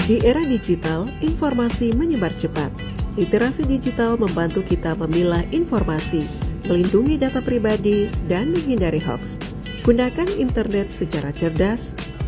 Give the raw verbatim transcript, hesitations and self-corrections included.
Di era digital, informasi menyebar cepat. Literasi digital membantu kita memilah informasi, melindungi data pribadi, dan menghindari hoaks. Gunakan internet secara cerdas,